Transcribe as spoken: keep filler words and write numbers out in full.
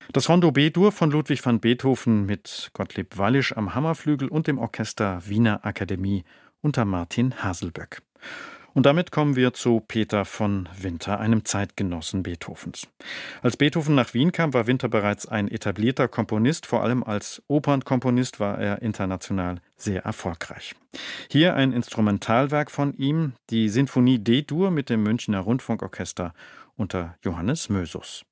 Das Rondo B-Dur von Ludwig van Beethoven mit Gottlieb Wallisch am Hammerflügel und dem Orchester Wiener Akademie unter Martin Haselböck. Und damit kommen wir zu Peter von Winter, einem Zeitgenossen Beethovens. Als Beethoven nach Wien kam, war Winter bereits ein etablierter Komponist. Vor allem als Opernkomponist war er international sehr erfolgreich. Hier ein Instrumentalwerk von ihm, die Sinfonie D-Dur mit dem Münchner Rundfunkorchester unter Johannes Mösus.